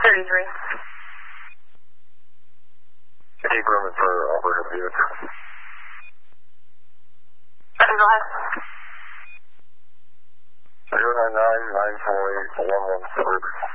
33. Any room for overhead view? Okay, go ahead. 099-948-114.